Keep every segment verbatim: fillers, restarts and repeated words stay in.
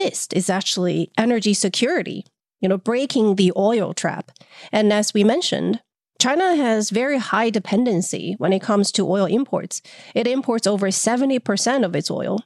missed is actually energy security, you know, breaking the oil trap. And as we mentioned, China has very high dependency when it comes to oil imports. It imports over seventy percent of its oil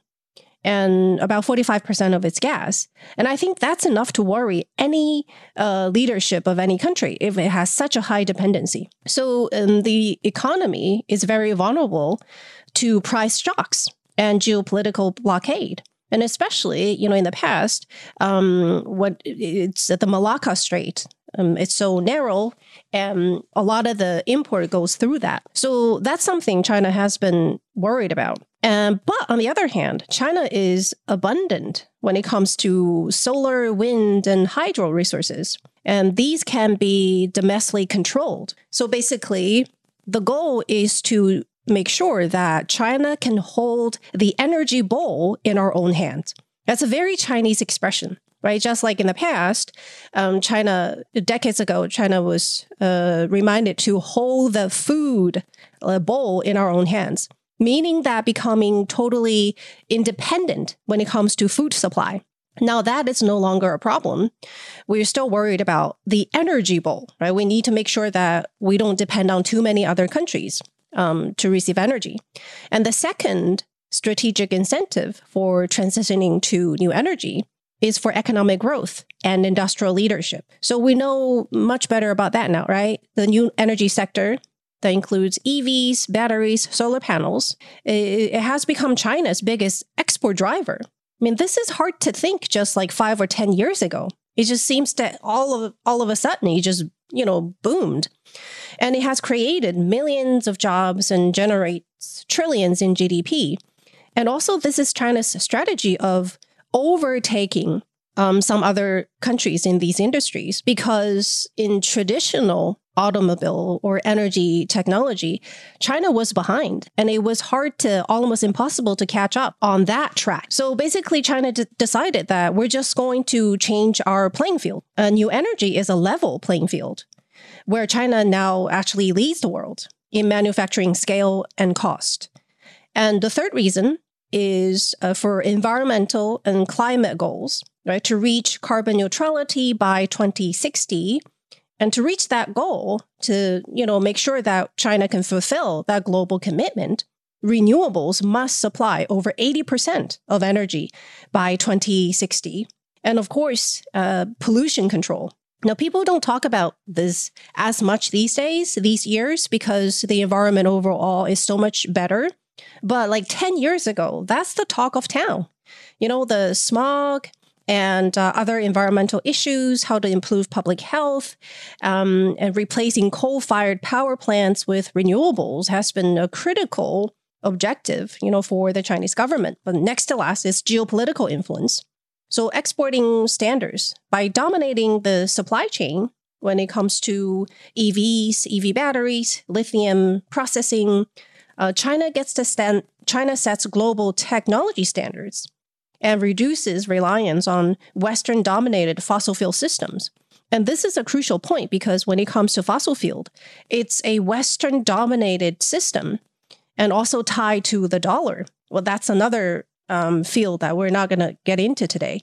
and about forty-five percent of its gas. And I think that's enough to worry any uh, leadership of any country if it has such a high dependency. So um, the economy is very vulnerable to price shocks and geopolitical blockade. And especially, you know, in the past, um, what it's at the Malacca Strait. Um, it's so narrow, and a lot of the import goes through that. So that's something China has been worried about. And but on the other hand, China is abundant when it comes to solar, wind, and hydro resources. And these can be domestically controlled. So basically, the goal is to make sure that China can hold the energy bowl in our own hands. That's a very Chinese expression, right? Just like in the past, um, China, decades ago, China was uh, reminded to hold the food uh, bowl in our own hands, meaning that becoming totally independent when it comes to food supply. Now that is no longer a problem. We're still worried about the energy bowl, right? We need to make sure that we don't depend on too many other countries um, to receive energy. And the second strategic incentive for transitioning to new energy is for economic growth and industrial leadership. So we know much better about that now, right? The new energy sector that includes E Vs, batteries, solar panels, it, it has become China's biggest export driver. I mean, this is hard to think just like five or ten years ago. It just seems that all of all of a sudden it just, you know, boomed. And it has created millions of jobs and generates trillions in G D P. And also, this is China's strategy of overtaking um, some other countries in these industries, because in traditional automobile or energy technology, China was behind, and it was hard to, almost impossible to catch up on that track. So basically, China d- decided that we're just going to change our playing field. Uh, new energy is a level playing field, where China now actually leads the world in manufacturing scale and cost. And the third reason is uh, for environmental and climate goals, right? To reach carbon neutrality by twenty sixty. And to reach that goal, to, you know, make sure that China can fulfill that global commitment, renewables must supply over eighty percent of energy by twenty sixty. And of course, uh, pollution control. Now, people don't talk about this as much these days, these years, because the environment overall is so much better. But like ten years ago, that's the talk of town. You know, the smog and uh, other environmental issues, how to improve public health, um, and replacing coal-fired power plants with renewables has been a critical objective, you know, for the Chinese government. But next to last is geopolitical influence. So exporting standards by dominating the supply chain when it comes to E Vs, E V batteries, lithium processing, uh, China gets to stand. China sets global technology standards and reduces reliance on Western-dominated fossil fuel systems. And this is a crucial point because when it comes to fossil fuel, it's a Western-dominated system and also tied to the dollar. Well, that's another um, field that we're not going to get into today.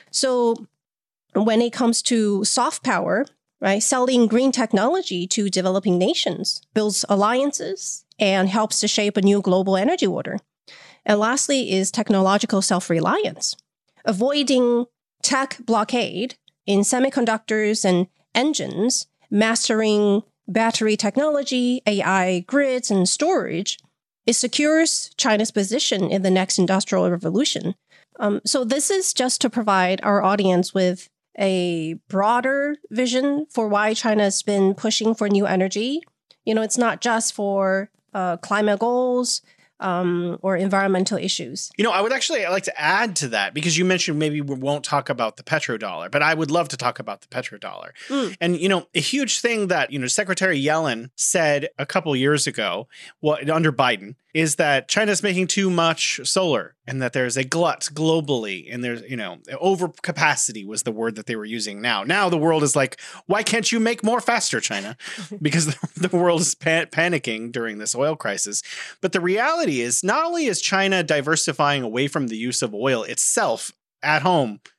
So when it comes to soft power, right, selling green technology to developing nations builds alliances and helps to shape a new global energy order. And lastly is technological self-reliance, avoiding tech blockade in semiconductors and engines, mastering battery technology, A I grids, and storage. It secures China's position in the next industrial revolution. Um, so this is just to provide our audience with a broader vision for why China's been pushing for new energy. You know, it's not just for uh, climate goals, Um, or environmental issues. You know, I would actually like to add to that because you mentioned maybe we won't talk about the petrodollar, but I would love to talk about the petrodollar. Mm. And, you know, a huge thing that, you know, Secretary Yellen said a couple years ago what, under Biden is that China's making too much solar and that there's a glut globally and there's, you know, overcapacity was the word that they were using now. Now the world is like, why can't you make more faster, China? Because the, the world is pan- panicking during this oil crisis. But the reality is not only is China diversifying away from the use of oil itself at home